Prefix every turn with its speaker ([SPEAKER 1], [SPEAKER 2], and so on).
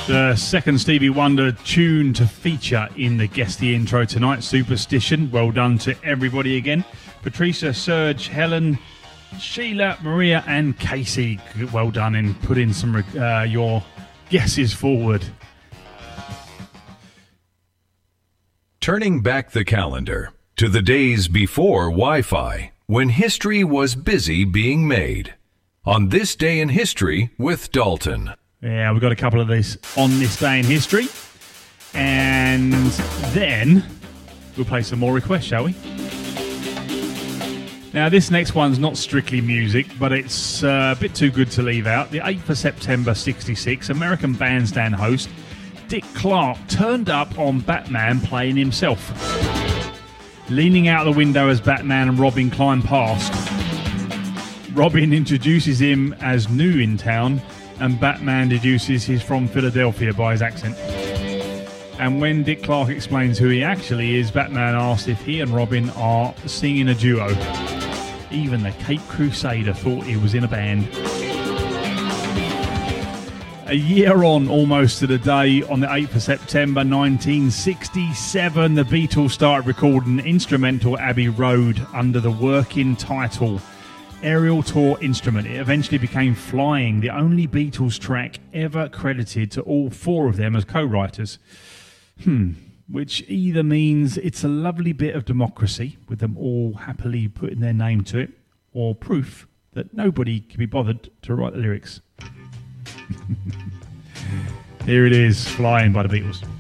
[SPEAKER 1] The second Stevie Wonder tune to feature in the Guesty intro tonight, Superstition. Well done to everybody again. Patricia, Serge, Helen, Sheila, Maria and Casey. Well done in putting some your guesses forward.
[SPEAKER 2] Turning back the calendar to the days before Wi-Fi, when history was busy being made. On This Day in History with Dalton.
[SPEAKER 1] Yeah, we've got a couple of these on this day in history. And then we'll play some more requests, shall we? Now, this next one's not strictly music, but it's a bit too good to leave out. The 8th of September, 66, American Bandstand host Dick Clark turned up on Batman playing himself. Leaning out the window as Batman and Robin climb past, Robin introduces him as new in town, and Batman deduces he's from Philadelphia by his accent. And when Dick Clark explains who he actually is, Batman asks if he and Robin are singing a duo. Even the Cape Crusader thought he was in a band. A year on, almost to the day, on the 8th of September 1967, the Beatles started recording instrumental Abbey Road under the working title Aerial Tour Instrument. It eventually became Flying, the only Beatles track ever credited to all four of them as co-writers. Which either means it's a lovely bit of democracy, with them all happily putting their name to it, or proof that nobody can be bothered to write the lyrics. Here it is, Flying by the Beatles.